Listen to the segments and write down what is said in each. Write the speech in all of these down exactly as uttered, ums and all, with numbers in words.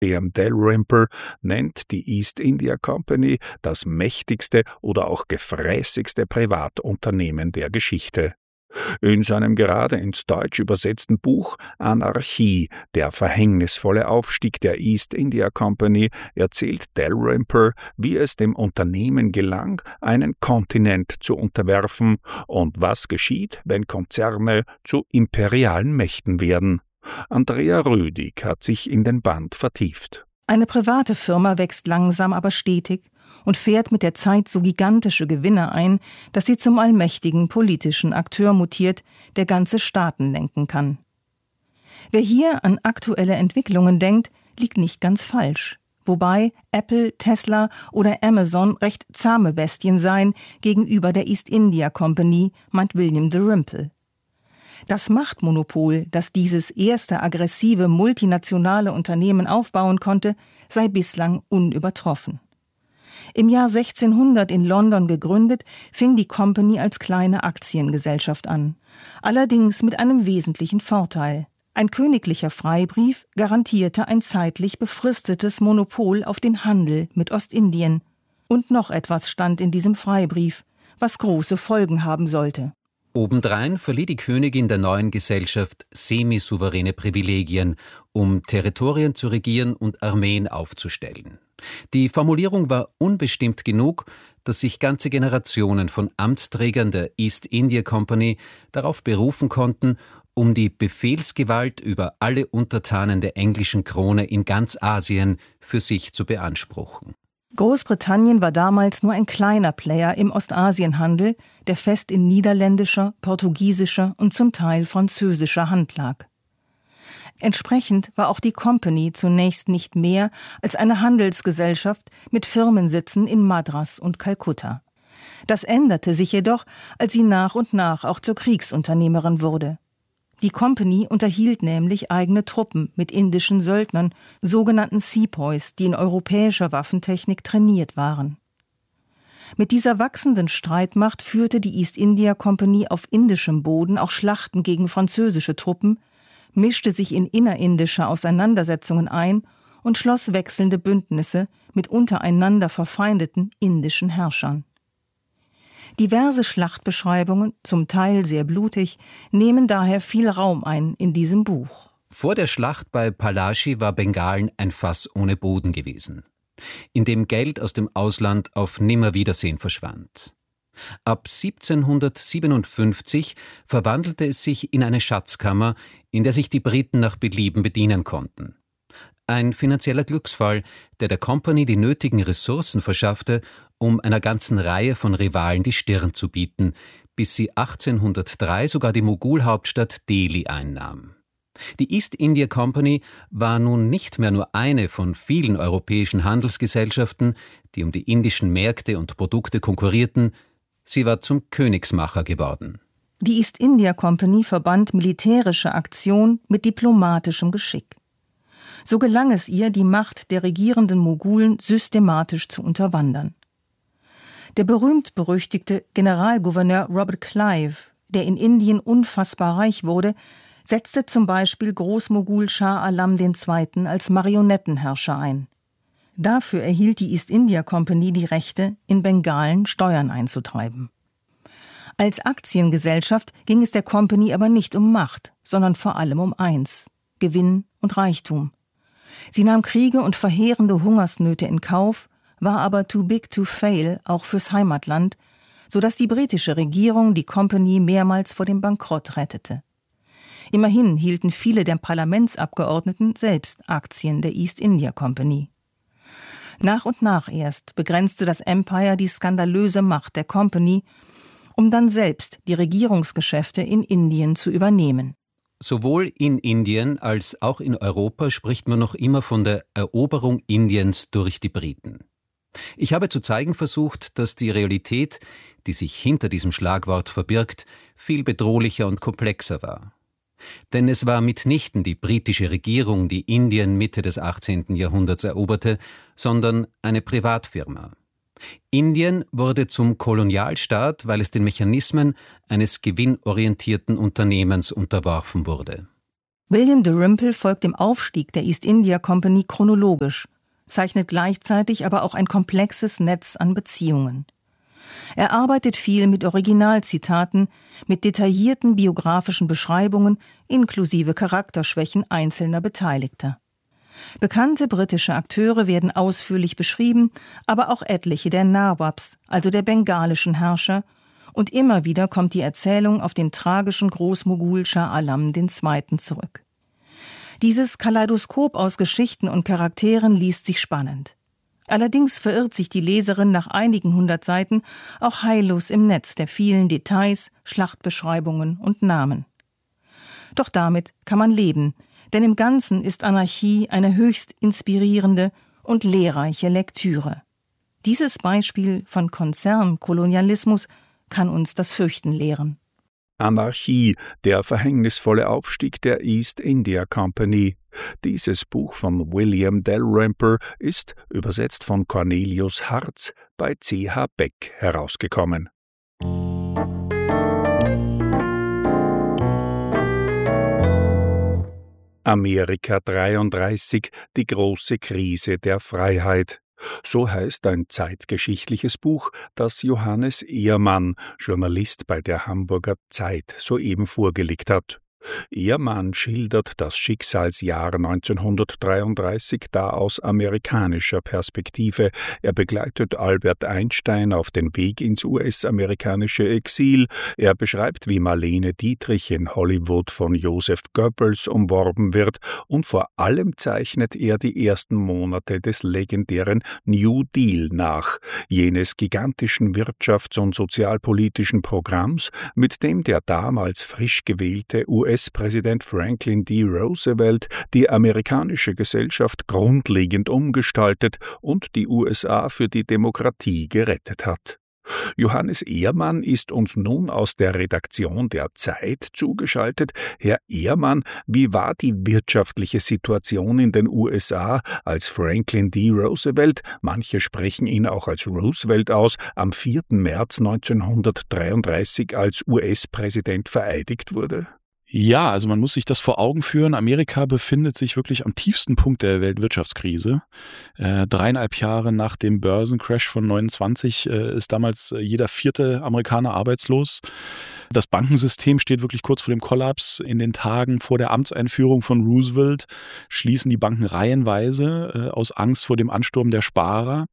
William Dalrymple nennt die East India Company das mächtigste oder auch gefräßigste Privatunternehmen der Geschichte. In seinem gerade ins Deutsch übersetzten Buch »Anarchie – Der verhängnisvolle Aufstieg der East India Company« erzählt Dalrymple, wie es dem Unternehmen gelang, einen Kontinent zu unterwerfen und was geschieht, wenn Konzerne zu imperialen Mächten werden. Andrea Rödig hat sich in den Band vertieft. Eine private Firma wächst langsam, aber stetig und fährt mit der Zeit so gigantische Gewinne ein, dass sie zum allmächtigen politischen Akteur mutiert, der ganze Staaten lenken kann. Wer hier an aktuelle Entwicklungen denkt, liegt nicht ganz falsch. Wobei Apple, Tesla oder Amazon recht zahme Bestien seien gegenüber der East India Company, meint William Dalrymple. Das Machtmonopol, das dieses erste aggressive multinationale Unternehmen aufbauen konnte, sei bislang unübertroffen. Im Jahr sechzehnhundert in London gegründet, fing die Company als kleine Aktiengesellschaft an. Allerdings mit einem wesentlichen Vorteil. Ein königlicher Freibrief garantierte ein zeitlich befristetes Monopol auf den Handel mit Ostindien. Und noch etwas stand in diesem Freibrief, was große Folgen haben sollte. Obendrein verlieh die Königin der neuen Gesellschaft semisouveräne Privilegien, um Territorien zu regieren und Armeen aufzustellen. Die Formulierung war unbestimmt genug, dass sich ganze Generationen von Amtsträgern der East India Company darauf berufen konnten, um die Befehlsgewalt über alle Untertanen der englischen Krone in ganz Asien für sich zu beanspruchen. Großbritannien war damals nur ein kleiner Player im Ostasienhandel, der fest in niederländischer, portugiesischer und zum Teil französischer Hand lag. Entsprechend war auch die Company zunächst nicht mehr als eine Handelsgesellschaft mit Firmensitzen in Madras und Kalkutta. Das änderte sich jedoch, als sie nach und nach auch zur Kriegsunternehmerin wurde. Die Company unterhielt nämlich eigene Truppen mit indischen Söldnern, sogenannten Sepoys, die in europäischer Waffentechnik trainiert waren. Mit dieser wachsenden Streitmacht führte die East India Company auf indischem Boden auch Schlachten gegen französische Truppen, mischte sich in innerindische Auseinandersetzungen ein und schloss wechselnde Bündnisse mit untereinander verfeindeten indischen Herrschern. Diverse Schlachtbeschreibungen, zum Teil sehr blutig, nehmen daher viel Raum ein in diesem Buch. Vor der Schlacht bei Palashi war Bengalen ein Fass ohne Boden gewesen, in dem Geld aus dem Ausland auf Nimmerwiedersehen verschwand. Ab siebzehnhundertsiebenundfünfzig verwandelte es sich in eine Schatzkammer, in der sich die Briten nach Belieben bedienen konnten. Ein finanzieller Glücksfall, der der Company die nötigen Ressourcen verschaffte, um einer ganzen Reihe von Rivalen die Stirn zu bieten, bis sie achtzehnhundertdrei sogar die Mogulhauptstadt Delhi einnahm. Die East India Company war nun nicht mehr nur eine von vielen europäischen Handelsgesellschaften, die um die indischen Märkte und Produkte konkurrierten, sie war zum Königsmacher geworden. Die East India Company verband militärische Aktion mit diplomatischem Geschick. So gelang es ihr, die Macht der regierenden Mogulen systematisch zu unterwandern. Der berühmt-berüchtigte Generalgouverneur Robert Clive, der in Indien unfassbar reich wurde, setzte zum Beispiel Großmogul Schah Alam der Zweite. Als Marionettenherrscher ein. Dafür erhielt die East India Company die Rechte, in Bengalen Steuern einzutreiben. Als Aktiengesellschaft ging es der Company aber nicht um Macht, sondern vor allem um eins: Gewinn und Reichtum. Sie nahm Kriege und verheerende Hungersnöte in Kauf, war aber too big to fail, auch fürs Heimatland, sodass die britische Regierung die Company mehrmals vor dem Bankrott rettete. Immerhin hielten viele der Parlamentsabgeordneten selbst Aktien der East India Company. Nach und nach erst begrenzte das Empire die skandalöse Macht der Company, um dann selbst die Regierungsgeschäfte in Indien zu übernehmen. Sowohl in Indien als auch in Europa spricht man noch immer von der Eroberung Indiens durch die Briten. Ich habe zu zeigen versucht, dass die Realität, die sich hinter diesem Schlagwort verbirgt, viel bedrohlicher und komplexer war. Denn es war mitnichten die britische Regierung, die Indien Mitte des achtzehnten Jahrhunderts eroberte, sondern eine Privatfirma. Indien wurde zum Kolonialstaat, weil es den Mechanismen eines gewinnorientierten Unternehmens unterworfen wurde. William Dalrymple folgt dem Aufstieg der East India Company chronologisch, zeichnet gleichzeitig aber auch ein komplexes Netz an Beziehungen. Er arbeitet viel mit Originalzitaten, mit detaillierten biografischen Beschreibungen inklusive Charakterschwächen einzelner Beteiligter. Bekannte britische Akteure werden ausführlich beschrieben, aber auch etliche der Nawabs, also der bengalischen Herrscher, und immer wieder kommt die Erzählung auf den tragischen Großmogul Shah Alam der Zweite. zurück. Dieses Kaleidoskop aus Geschichten und Charakteren liest sich spannend. Allerdings verirrt sich die Leserin nach einigen hundert Seiten auch heillos im Netz der vielen Details, Schlachtbeschreibungen und Namen. Doch damit kann man leben, denn im Ganzen ist Anarchie eine höchst inspirierende und lehrreiche Lektüre. Dieses Beispiel von Konzernkolonialismus kann uns das Fürchten lehren. Anarchie, der verhängnisvolle Aufstieg der East India Company. Dieses Buch von William Dalrymple ist, übersetzt von Cornelius Hartz, bei C H Beck herausgekommen. Amerika dreiunddreißig, die große Krise der Freiheit. So heißt ein zeitgeschichtliches Buch, das Johannes Ehrmann, Journalist bei der Hamburger Zeit, soeben vorgelegt hat. Ehrmann schildert das Schicksalsjahr neunzehnhundertdreiunddreißig da aus amerikanischer Perspektive. Er begleitet Albert Einstein auf den Weg ins U S-amerikanische Exil. Er beschreibt, wie Marlene Dietrich in Hollywood von Joseph Goebbels umworben wird. Und vor allem zeichnet er die ersten Monate des legendären New Deal nach, jenes gigantischen wirtschafts- und sozialpolitischen Programms, mit dem der damals frisch gewählte U S-Präsident Franklin D. Roosevelt die amerikanische Gesellschaft grundlegend umgestaltet und die U S A für die Demokratie gerettet hat. Johannes Ehrmann ist uns nun aus der Redaktion der Zeit zugeschaltet. Herr Ehrmann, wie war die wirtschaftliche Situation in den U S A, als Franklin D. Roosevelt, manche sprechen ihn auch als Roosevelt aus, am vierten März neunzehnhundertdreiunddreißig als U S-Präsident vereidigt wurde? Ja, also man muss sich das vor Augen führen. Amerika befindet sich wirklich am tiefsten Punkt der Weltwirtschaftskrise. Äh, dreieinhalb Jahre nach dem Börsencrash von neunundzwanzig äh, ist damals jeder vierte Amerikaner arbeitslos. Das Bankensystem steht wirklich kurz vor dem Kollaps. In den Tagen vor der Amtseinführung von Roosevelt schließen die Banken reihenweise äh, aus Angst vor dem Ansturm der Sparer.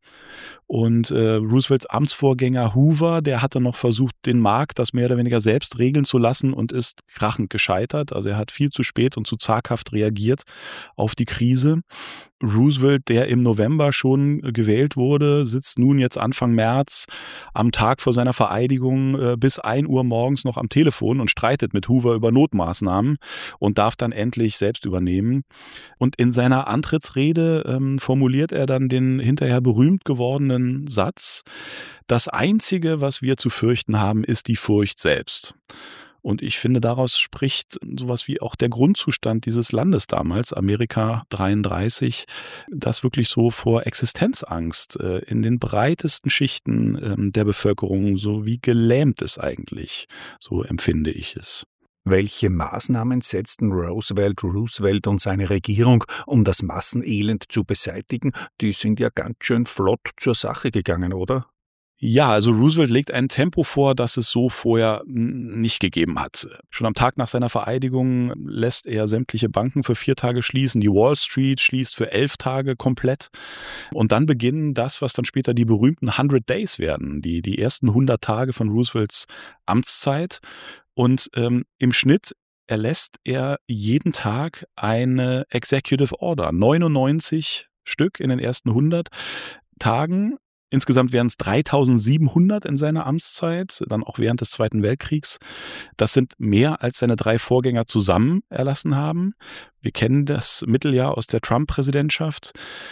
Und äh, Roosevelts Amtsvorgänger Hoover, der hatte noch versucht, den Markt das mehr oder weniger selbst regeln zu lassen und ist krachend gescheitert. Also er hat viel zu spät und zu zaghaft reagiert auf die Krise. Roosevelt, der im November schon gewählt wurde, sitzt nun jetzt Anfang März am Tag vor seiner Vereidigung äh, bis ein Uhr morgens noch am Telefon und streitet mit Hoover über Notmaßnahmen und darf dann endlich selbst übernehmen. Und in seiner Antrittsrede ähm, formuliert er dann den hinterher berühmt gewordenen Satz: Das Einzige, was wir zu fürchten haben, ist die Furcht selbst. Und ich finde, daraus spricht sowas wie auch der Grundzustand dieses Landes damals, Amerika dreiunddreißig, das wirklich so vor Existenzangst äh, in den breitesten Schichten ähm, der Bevölkerung so wie gelähmt ist eigentlich. So empfinde ich es. Welche Maßnahmen setzten Roosevelt, Roosevelt und seine Regierung, um das Massenelend zu beseitigen? Die sind ja ganz schön flott zur Sache gegangen, oder? Ja, also Roosevelt legt ein Tempo vor, das es so vorher nicht gegeben hat. Schon am Tag nach seiner Vereidigung lässt er sämtliche Banken für vier Tage schließen. Die Wall Street schließt für elf Tage komplett. Und dann beginnen das, was dann später die berühmten hundert Days werden, die, die ersten hundert Tage von Roosevelts Amtszeit. Und ähm, im Schnitt erlässt er jeden Tag eine Executive Order, neunundneunzig Stück in den ersten hundert Tagen. Insgesamt wären es dreitausendsiebenhundert in seiner Amtszeit, dann auch während des Zweiten Weltkriegs. Das sind mehr, als seine drei Vorgänger zusammen erlassen haben. Wir kennen das Mitteljahr aus der Trump-Präsidentschaft.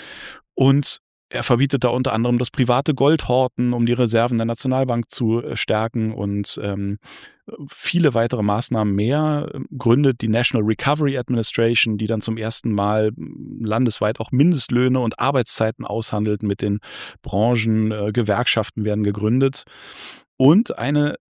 Und er verbietet da unter anderem das private Goldhorten, um die Reserven der Nationalbank zu stärken, und ähm, viele weitere Maßnahmen mehr. Gründet die National Recovery Administration, die dann zum ersten Mal landesweit auch Mindestlöhne und Arbeitszeiten aushandelt mit den Branchen. Äh, Gewerkschaften werden gegründet. Und eine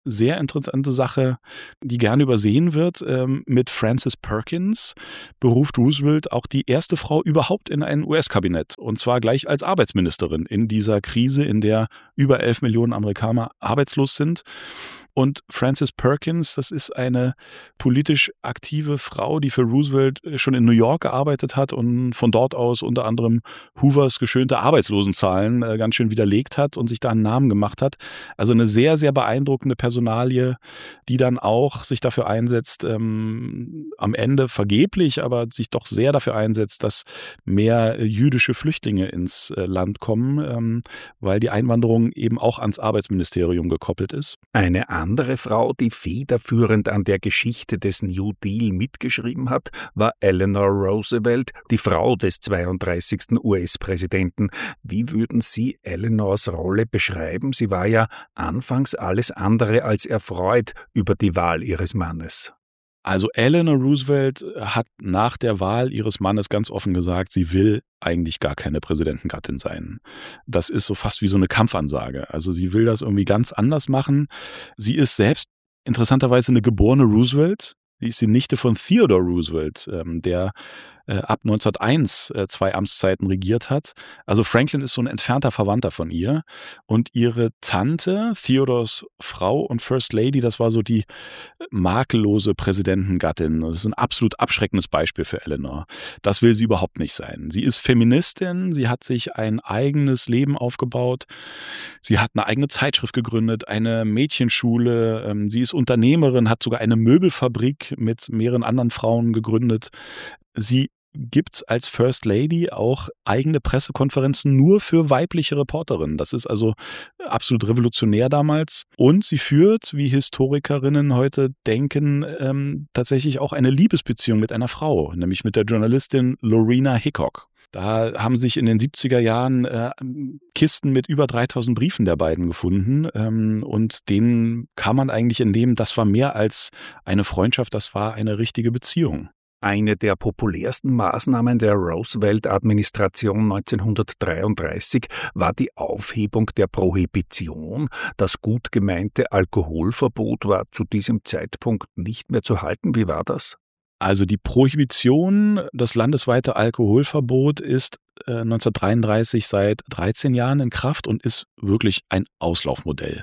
sehr interessante Sache, die gerne übersehen wird. Ähm, mit Frances Perkins beruft Roosevelt auch die erste Frau überhaupt in ein U S-Kabinett. Und zwar gleich als Arbeitsministerin in dieser Krise, in der über elf Millionen Amerikaner arbeitslos sind. Und Frances Perkins, das ist eine politisch aktive Frau, die für Roosevelt schon in New York gearbeitet hat und von dort aus unter anderem Hoovers geschönte Arbeitslosenzahlen äh, ganz schön widerlegt hat und sich da einen Namen gemacht hat. Also eine sehr, sehr beeindruckende Personalie, die dann auch sich dafür einsetzt, ähm, am Ende vergeblich, aber sich doch sehr dafür einsetzt, dass mehr äh, jüdische Flüchtlinge ins äh, Land kommen, ähm, weil die Einwanderung eben auch ans Arbeitsministerium gekoppelt ist. Eine andere Frau, die federführend an der Geschichte des New Deal mitgeschrieben hat, war Eleanor Roosevelt, die Frau des zweiunddreißigsten U S-Präsidenten. Wie würden Sie Eleanors Rolle beschreiben? Sie war ja anfangs alles andere als erfreut über die Wahl ihres Mannes. Also Eleanor Roosevelt hat nach der Wahl ihres Mannes ganz offen gesagt, sie will eigentlich gar keine Präsidentengattin sein. Das ist so fast wie so eine Kampfansage. Also sie will das irgendwie ganz anders machen. Sie ist selbst interessanterweise eine geborene Roosevelt. Sie ist die Nichte von Theodore Roosevelt, der ab neunzehnhunderteins zwei Amtszeiten regiert hat. Also Franklin ist so ein entfernter Verwandter von ihr. Und ihre Tante, Theodors Frau und First Lady, das war so die makellose Präsidentengattin. Das ist ein absolut abschreckendes Beispiel für Eleanor. Das will sie überhaupt nicht sein. Sie ist Feministin, sie hat sich ein eigenes Leben aufgebaut. Sie hat eine eigene Zeitschrift gegründet, eine Mädchenschule. Sie ist Unternehmerin, hat sogar eine Möbelfabrik mit mehreren anderen Frauen gegründet. Sie gibt als First Lady auch eigene Pressekonferenzen nur für weibliche Reporterinnen. Das ist also absolut revolutionär damals. Und sie führt, wie Historikerinnen heute denken, ähm, tatsächlich auch eine Liebesbeziehung mit einer Frau, nämlich mit der Journalistin Lorena Hickok. Da haben sich in den siebziger Jahren äh, Kisten mit über dreitausend Briefen der beiden gefunden ähm, und denen kann man eigentlich entnehmen, das war mehr als eine Freundschaft, das war eine richtige Beziehung. Eine der populärsten Maßnahmen der Roosevelt-Administration neunzehnhundertdreiunddreißig war die Aufhebung der Prohibition. Das gut gemeinte Alkoholverbot war zu diesem Zeitpunkt nicht mehr zu halten. Wie war das? Also die Prohibition, das landesweite Alkoholverbot ist äh, neunzehnhundertdreiunddreißig seit dreizehn Jahren in Kraft und ist wirklich ein Auslaufmodell.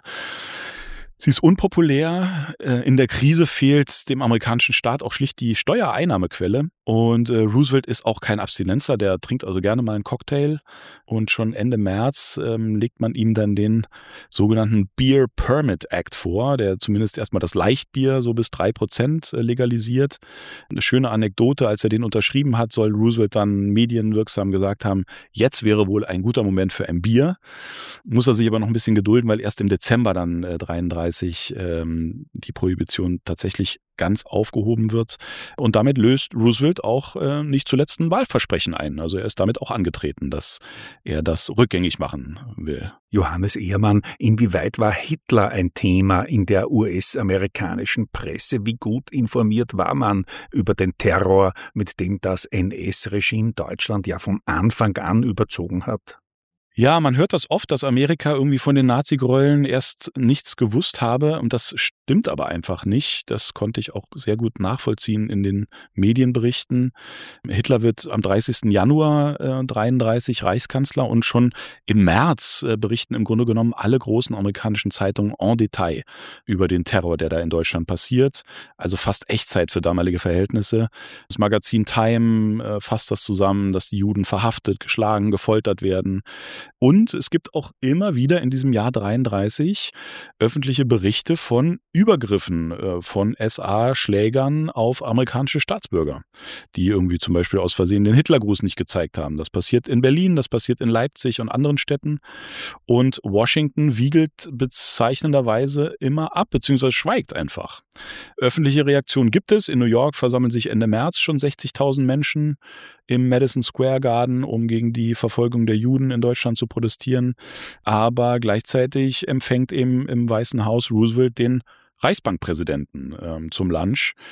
Sie ist unpopulär. In der Krise fehlt dem amerikanischen Staat auch schlicht die Steuereinnahmequelle. Und Roosevelt ist auch kein Abstinenzer, der trinkt also gerne mal einen Cocktail. Und schon Ende März ähm, legt man ihm dann den sogenannten Beer Permit Act vor, der zumindest erstmal das Leichtbier so bis drei Prozent legalisiert. Eine schöne Anekdote, als er den unterschrieben hat, soll Roosevelt dann medienwirksam gesagt haben, jetzt wäre wohl ein guter Moment für ein Bier. Muss er sich aber noch ein bisschen gedulden, weil erst im Dezember dann äh, dreiunddreißig ähm, die Prohibition tatsächlich ganz aufgehoben wird. Und damit löst Roosevelt auch äh, nicht zuletzt ein Wahlversprechen ein. Also er ist damit auch angetreten, dass er das rückgängig machen will. Johannes Ehrmann, inwieweit war Hitler ein Thema in der U S-amerikanischen Presse? Wie gut informiert war man über den Terror, mit dem das N S-Regime Deutschland ja von Anfang an überzogen hat? Ja, man hört das oft, dass Amerika irgendwie von den Nazi-Gräueln erst nichts gewusst habe. Und das stimmt aber einfach nicht. Das konnte ich auch sehr gut nachvollziehen in den Medienberichten. Hitler wird am dreißigsten Januar äh, dreiunddreißig Reichskanzler und schon im März äh, berichten im Grunde genommen alle großen amerikanischen Zeitungen en Detail über den Terror, der da in Deutschland passiert. Also fast Echtzeit für damalige Verhältnisse. Das Magazin Time äh, fasst das zusammen, dass die Juden verhaftet, geschlagen, gefoltert werden. Und es gibt auch immer wieder in diesem Jahr dreiunddreißig öffentliche Berichte von Übergriffen äh, von S A-Schlägern auf amerikanische Staatsbürger, die irgendwie zum Beispiel aus Versehen den Hitlergruß nicht gezeigt haben. Das passiert in Berlin, das passiert in Leipzig und anderen Städten. Und Washington wiegelt bezeichnenderweise immer ab, beziehungsweise schweigt einfach. Öffentliche Reaktionen gibt es. In New York versammeln sich Ende März schon sechzigtausend Menschen im Madison Square Garden, um gegen die Verfolgung der Juden in Deutschland zu protestieren. Aber gleichzeitig empfängt eben im Weißen Haus Roosevelt den Reichsbankpräsidenten äh, zum Lunch.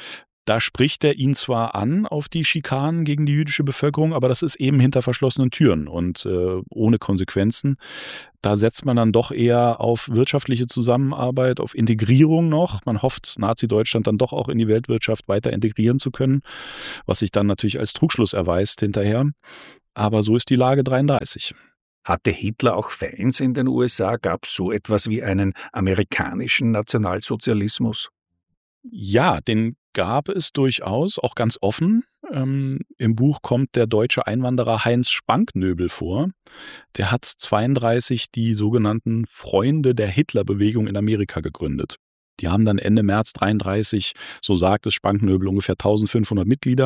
Da spricht er ihn zwar an auf die Schikanen gegen die jüdische Bevölkerung, aber das ist eben hinter verschlossenen Türen und äh, ohne Konsequenzen. Da setzt man dann doch eher auf wirtschaftliche Zusammenarbeit, auf Integrierung noch. Man hofft, Nazi-Deutschland dann doch auch in die Weltwirtschaft weiter integrieren zu können, was sich dann natürlich als Trugschluss erweist hinterher. Aber so ist die Lage dreiunddreißig. Hatte Hitler auch Fans in den U S A? Gab es so etwas wie einen amerikanischen Nationalsozialismus? Ja, den gab es durchaus, auch ganz offen. Ähm, im Buch kommt der deutsche Einwanderer Heinz Spanknöbel vor. Der hat zweiunddreißig die sogenannten Freunde der Hitlerbewegung in Amerika gegründet. Die haben dann Ende März dreiunddreißig, so sagt es Spanknöbel, ungefähr eintausendfünfhundert Mitglieder.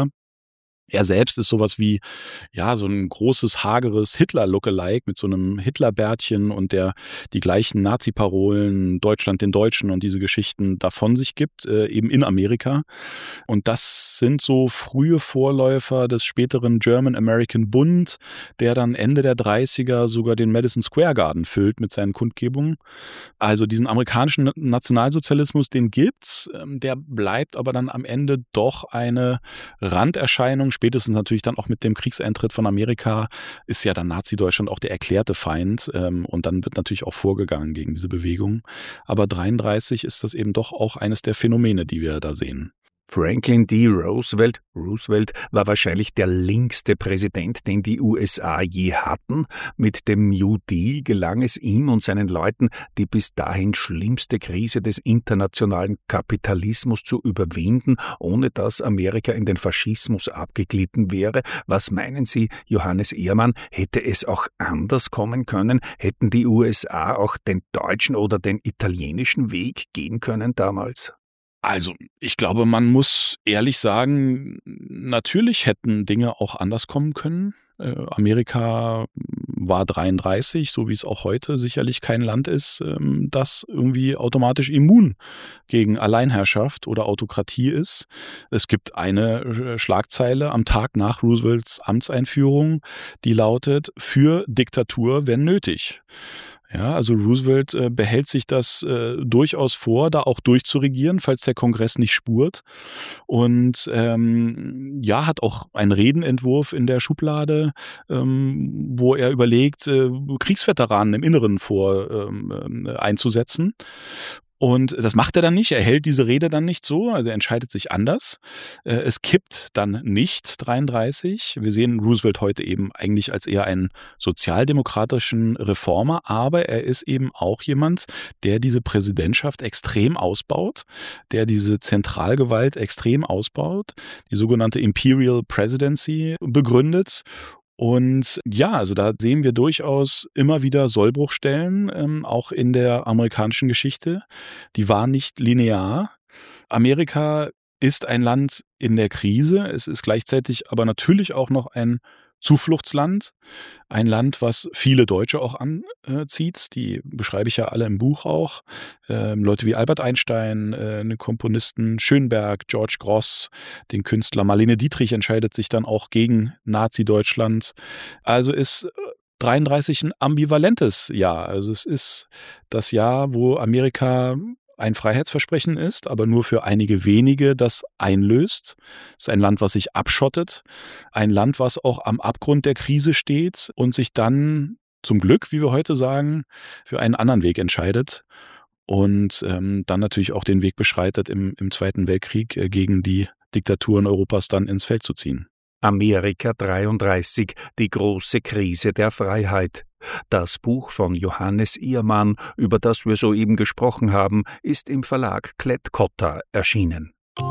Er selbst ist sowas wie, ja, so ein großes, hageres Hitler-Lookalike mit so einem Hitlerbärtchen und der die gleichen Nazi-Parolen, Deutschland den Deutschen und diese Geschichten davon sich gibt, äh, eben in Amerika. Und das sind so frühe Vorläufer des späteren German American Bund, der dann Ende der dreißiger sogar den Madison Square Garden füllt mit seinen Kundgebungen. Also diesen amerikanischen Nationalsozialismus, den gibt's, der bleibt aber dann am Ende doch eine Randerscheinung. Spätestens natürlich dann auch mit dem Kriegseintritt von Amerika ist ja dann Nazi-Deutschland auch der erklärte Feind. Und dann wird natürlich auch vorgegangen gegen diese Bewegung. Aber dreiunddreißig ist das eben doch auch eines der Phänomene, die wir da sehen. Franklin D. Roosevelt, Roosevelt war wahrscheinlich der linkste Präsident, den die U S A je hatten. Mit dem New Deal gelang es ihm und seinen Leuten, die bis dahin schlimmste Krise des internationalen Kapitalismus zu überwinden, ohne dass Amerika in den Faschismus abgeglitten wäre. Was meinen Sie, Johannes Ehrmann, hätte es auch anders kommen können? Hätten die U S A auch den deutschen oder den italienischen Weg gehen können damals? Also, ich glaube, man muss ehrlich sagen, natürlich hätten Dinge auch anders kommen können. Äh, Amerika war dreiunddreißig, so wie es auch heute sicherlich kein Land ist, ähm, das irgendwie automatisch immun gegen Alleinherrschaft oder Autokratie ist. Es gibt eine Schlagzeile am Tag nach Roosevelts Amtseinführung, die lautet: Für Diktatur, wenn nötig. Ja, also Roosevelt äh, behält sich das äh, durchaus vor, da auch durchzuregieren, falls der Kongress nicht spurt. Und ähm, ja, hat auch einen Redenentwurf in der Schublade, ähm, wo er überlegt, äh, Kriegsveteranen im Inneren vor ähm, einzusetzen. Und das macht er dann nicht, er hält diese Rede dann nicht so, also er entscheidet sich anders. Es kippt dann nicht dreiunddreißig. Wir sehen Roosevelt heute eben eigentlich als eher einen sozialdemokratischen Reformer, aber er ist eben auch jemand, der diese Präsidentschaft extrem ausbaut, der diese Zentralgewalt extrem ausbaut, die sogenannte Imperial Presidency begründet. Und ja, also da sehen wir durchaus immer wieder Sollbruchstellen, ähm, auch in der amerikanischen Geschichte. Die waren nicht linear. Amerika ist ein Land in der Krise. Es ist gleichzeitig aber natürlich auch noch ein Zufluchtsland, ein Land, was viele Deutsche auch anzieht. Die beschreibe ich ja alle im Buch auch. Ähm, Leute wie Albert Einstein, äh, eine Komponisten Schönberg, George Grosz, den Künstler Marlene Dietrich entscheidet sich dann auch gegen Nazi-Deutschland. Also ist dreiunddreißig ein ambivalentes Jahr. Also es ist das Jahr, wo Amerika ein Freiheitsversprechen ist, aber nur für einige wenige das einlöst. Es ist ein Land, was sich abschottet, ein Land, was auch am Abgrund der Krise steht und sich dann zum Glück, wie wir heute sagen, für einen anderen Weg entscheidet und ähm, dann natürlich auch den Weg beschreitet, im, im Zweiten Weltkrieg äh, gegen die Diktaturen Europas dann ins Feld zu ziehen. Amerika dreiunddreißig, die große Krise der Freiheit. Das Buch von Johannes Ehrmann, über das wir soeben gesprochen haben, ist im Verlag Klett-Cotta erschienen.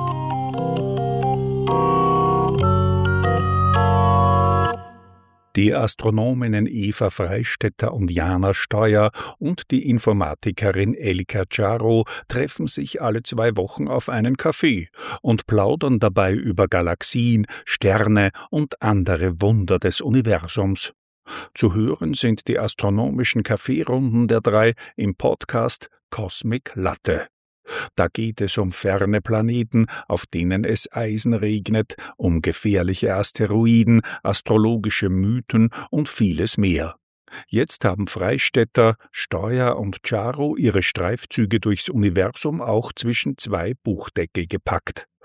Die Astronominnen Eva Freistetter und Jana Steuer und die Informatikerin Elika Czaro treffen sich alle zwei Wochen auf einen Kaffee und plaudern dabei über Galaxien, Sterne und andere Wunder des Universums. Zu hören sind die astronomischen Kaffeerunden der drei im Podcast Cosmic Latte. Da geht es um ferne Planeten, auf denen es Eisen regnet, um gefährliche Asteroiden, astrologische Mythen und vieles mehr. Jetzt haben Freistetter, Steuer und Czaro ihre Streifzüge durchs Universum auch zwischen zwei Buchdeckel gepackt.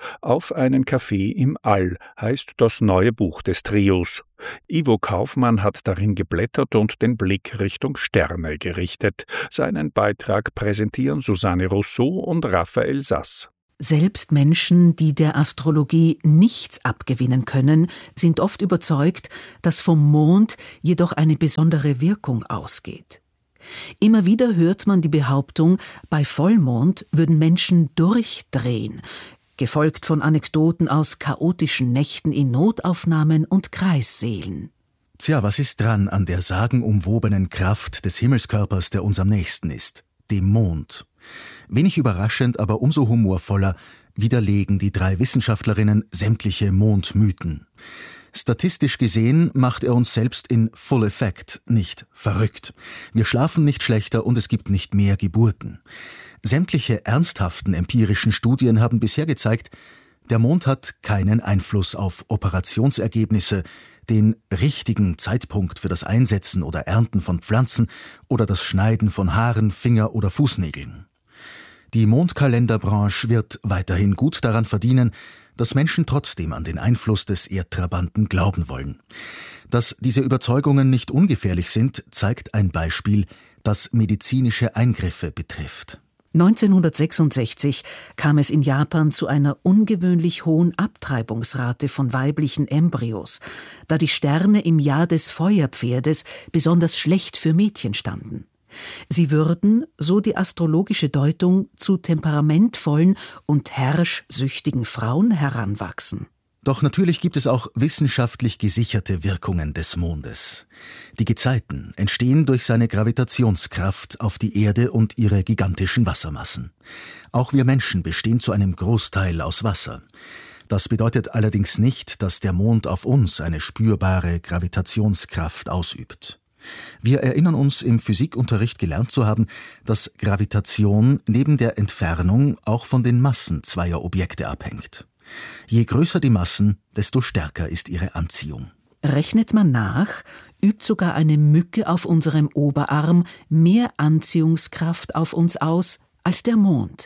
Auf einen Kaffee im All heißt das neue Buch des Trios. Ivo Kaufmann hat darin geblättert und den Blick Richtung Sterne gerichtet. Seinen Beitrag präsentieren Susanne Rousseau und Raphael Sass. Selbst Menschen, die der Astrologie nichts abgewinnen können, sind oft überzeugt, dass vom Mond jedoch eine besondere Wirkung ausgeht. Immer wieder hört man die Behauptung, bei Vollmond würden Menschen durchdrehen, gefolgt von Anekdoten aus chaotischen Nächten in Notaufnahmen und Kreissälen. Tja, was ist dran an der sagenumwobenen Kraft des Himmelskörpers, der uns am nächsten ist, dem Mond? Wenig überraschend, aber umso humorvoller widerlegen die drei Wissenschaftlerinnen sämtliche Mondmythen. Statistisch gesehen macht er uns selbst in Full Effect nicht verrückt. Wir schlafen nicht schlechter und es gibt nicht mehr Geburten. Sämtliche ernsthaften empirischen Studien haben bisher gezeigt, der Mond hat keinen Einfluss auf Operationsergebnisse, den richtigen Zeitpunkt für das Einsetzen oder Ernten von Pflanzen oder das Schneiden von Haaren, Finger- oder Fußnägeln. Die Mondkalenderbranche wird weiterhin gut daran verdienen, dass Menschen trotzdem an den Einfluss des Erdtrabanten glauben wollen. Dass diese Überzeugungen nicht ungefährlich sind, zeigt ein Beispiel, das medizinische Eingriffe betrifft. neunzehnhundertsechsundsechzig kam es in Japan zu einer ungewöhnlich hohen Abtreibungsrate von weiblichen Embryos, da die Sterne im Jahr des Feuerpferdes besonders schlecht für Mädchen standen. Sie würden, so die astrologische Deutung, zu temperamentvollen und herrschsüchtigen Frauen heranwachsen. Doch natürlich gibt es auch wissenschaftlich gesicherte Wirkungen des Mondes. Die Gezeiten entstehen durch seine Gravitationskraft auf die Erde und ihre gigantischen Wassermassen. Auch wir Menschen bestehen zu einem Großteil aus Wasser. Das bedeutet allerdings nicht, dass der Mond auf uns eine spürbare Gravitationskraft ausübt. Wir erinnern uns, im Physikunterricht gelernt zu haben, dass Gravitation neben der Entfernung auch von den Massen zweier Objekte abhängt. Je größer die Massen, desto stärker ist ihre Anziehung. Rechnet man nach, übt sogar eine Mücke auf unserem Oberarm mehr Anziehungskraft auf uns aus als der Mond.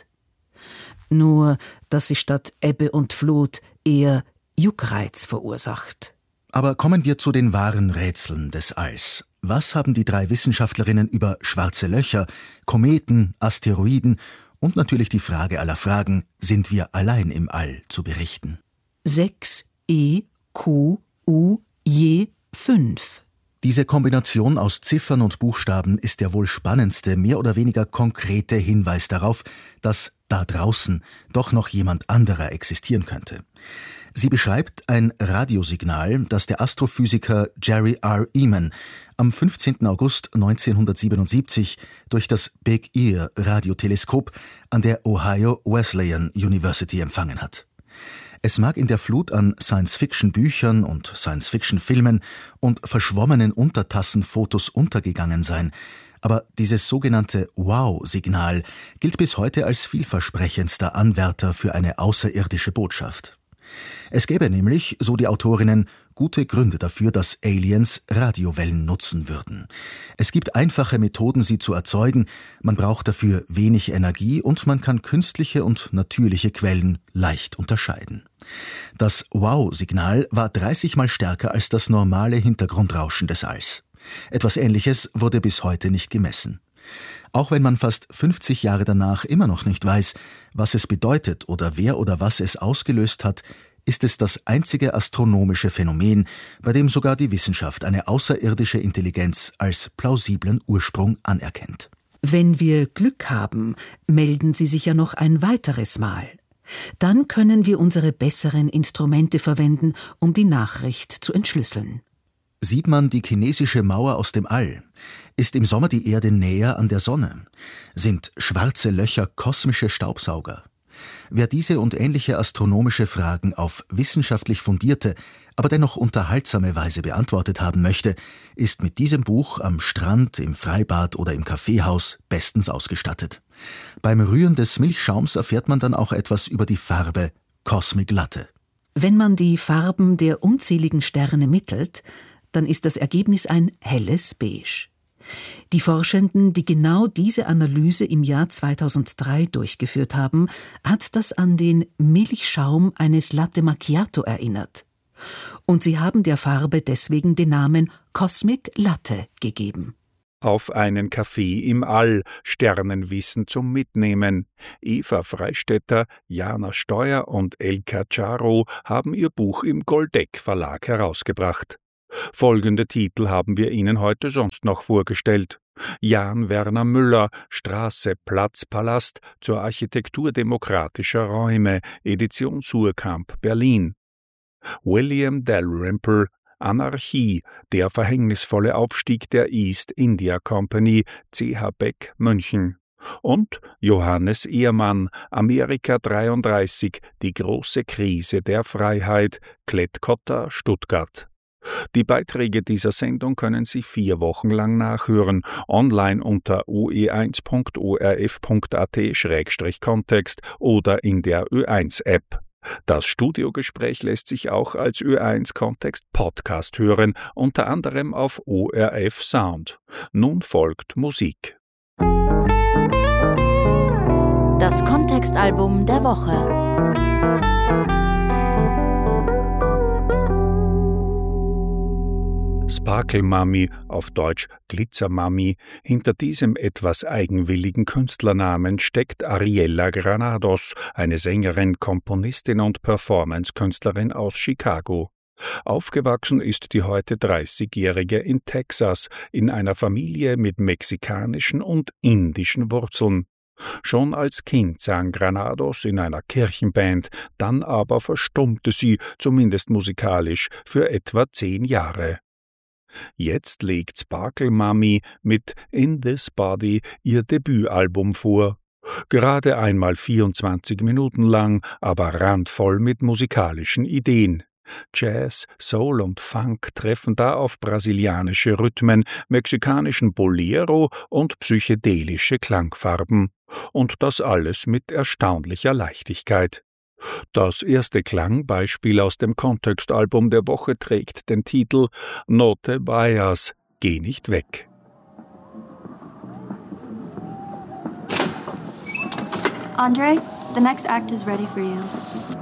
Nur, dass sie statt Ebbe und Flut eher Juckreiz verursacht. Aber kommen wir zu den wahren Rätseln des Alls. Was haben die drei Wissenschaftlerinnen über schwarze Löcher, Kometen, Asteroiden und natürlich die Frage aller Fragen, sind wir allein im All, zu berichten? sechs E Q U je fünf. Diese Kombination aus Ziffern und Buchstaben ist der wohl spannendste, mehr oder weniger konkrete Hinweis darauf, dass da draußen doch noch jemand anderer existieren könnte. Sie beschreibt ein Radiosignal, das der Astrophysiker Jerry R. Ehman am fünfzehnten August neunzehnhundertsiebenundsiebzig durch das Big Ear Radioteleskop an der Ohio Wesleyan University empfangen hat. Es mag in der Flut an Science-Fiction-Büchern und Science-Fiction-Filmen und verschwommenen Untertassenfotos untergegangen sein, aber dieses sogenannte Wow-Signal gilt bis heute als vielversprechendster Anwärter für eine außerirdische Botschaft. Es gäbe nämlich, so die Autorinnen, gute Gründe dafür, dass Aliens Radiowellen nutzen würden. Es gibt einfache Methoden, sie zu erzeugen, man braucht dafür wenig Energie und man kann künstliche und natürliche Quellen leicht unterscheiden. Das Wow-Signal war dreißig Mal stärker als das normale Hintergrundrauschen des Alls. Etwas Ähnliches wurde bis heute nicht gemessen. Auch wenn man fast fünfzig Jahre danach immer noch nicht weiß, was es bedeutet oder wer oder was es ausgelöst hat, ist es das einzige astronomische Phänomen, bei dem sogar die Wissenschaft eine außerirdische Intelligenz als plausiblen Ursprung anerkennt. Wenn wir Glück haben, melden sie sich ja noch ein weiteres Mal. Dann können wir unsere besseren Instrumente verwenden, um die Nachricht zu entschlüsseln. Sieht man die chinesische Mauer aus dem All? Ist im Sommer die Erde näher an der Sonne? Sind schwarze Löcher kosmische Staubsauger? Wer diese und ähnliche astronomische Fragen auf wissenschaftlich fundierte, aber dennoch unterhaltsame Weise beantwortet haben möchte, ist mit diesem Buch am Strand, im Freibad oder im Kaffeehaus bestens ausgestattet. Beim Rühren des Milchschaums erfährt man dann auch etwas über die Farbe Cosmic Latte. Wenn man die Farben der unzähligen Sterne mittelt, dann ist das Ergebnis ein helles Beige. Die Forschenden, die genau diese Analyse im Jahr zweitausenddrei durchgeführt haben, hat das an den Milchschaum eines Latte Macchiato erinnert. Und sie haben der Farbe deswegen den Namen Cosmic Latte gegeben. Auf einen Kaffee im All, Sternenwissen zum Mitnehmen. Eva Freistetter, Jana Steuer und Elka Czaro haben ihr Buch im Goldeck Verlag herausgebracht. Folgende Titel haben wir Ihnen heute sonst noch vorgestellt. Jan Werner Müller, Straße, Platz, Palast zur Architektur demokratischer Räume, Edition Suhrkamp, Berlin. William Dalrymple, Anarchie, der verhängnisvolle Aufstieg der East India Company, C H Beck, München. Und Johannes Ehrmann, Amerika dreiunddreißig, die große Krise der Freiheit, Klett-Cotta, Stuttgart. Die Beiträge dieser Sendung können Sie vier Wochen lang nachhören, online unter o e eins punkt o r f punkt a t Schrägstrich Kontext oder in der Ö eins App. Das Studiogespräch lässt sich auch als Ö eins Kontext Podcast hören, unter anderem auf O R F Sound. Nun folgt Musik. Das Kontextalbum der Woche. Sparkle Mummy, auf Deutsch Glitzer Mummy, hinter diesem etwas eigenwilligen Künstlernamen steckt Ariella Granados, eine Sängerin, Komponistin und Performance-Künstlerin aus Chicago. Aufgewachsen ist die heute dreißigjährige in Texas, in einer Familie mit mexikanischen und indischen Wurzeln. Schon als Kind sang Granados in einer Kirchenband, dann aber verstummte sie, zumindest musikalisch, für etwa zehn Jahre. Jetzt legt Sparkle Mummy mit In This Body ihr Debütalbum vor. Gerade einmal vierundzwanzig Minuten lang, aber randvoll mit musikalischen Ideen. Jazz, Soul und Funk treffen da auf brasilianische Rhythmen, mexikanischen Bolero und psychedelische Klangfarben. Und das alles mit erstaunlicher Leichtigkeit. Das erste Klangbeispiel aus dem Kontextalbum der Woche trägt den Titel No te vayas, geh nicht weg. Andre, the next act is ready for you.